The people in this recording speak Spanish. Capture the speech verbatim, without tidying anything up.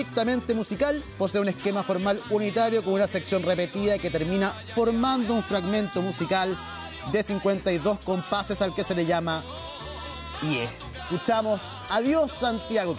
estrictamente musical, posee un esquema formal unitario con una sección repetida que termina formando un fragmento musical de cincuenta y dos compases al que se le llama I E. Escuchamos Adiós Santiago.